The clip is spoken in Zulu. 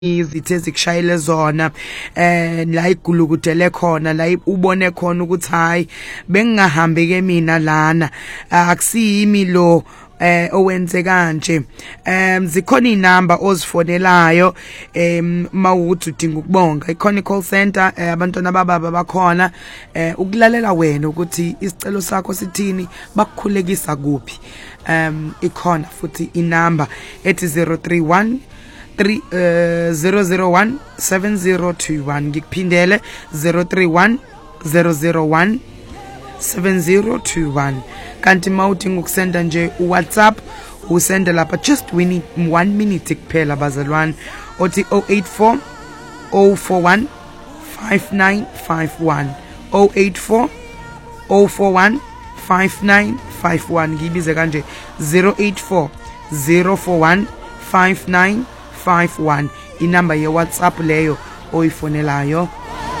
izithe zikushayele zona la igulukudele khona la ubone khona ukuthi hayi bengingahambe ke mina lana akusiyimi lo owenze kanje zikhona inamba ozifonelayo mawuthi udinga ukubonga ikhona call center abantwana bababa bakhona ukulalela wena ukuthi isicelo sakho sithini bakukhulekisa kuphi ikhona futhi inamba ethi 031 001 7021 ngikuphindele 031 001 7021 kanti mawudinga ukusenda nje uWhatsApp usende lapha just we need 1 minute kuphela bazalwane othi 084 041 5951 084 041 5951 ngibize kanje 084 041 5951 inamba ye WhatsApp leyo oyifonelayo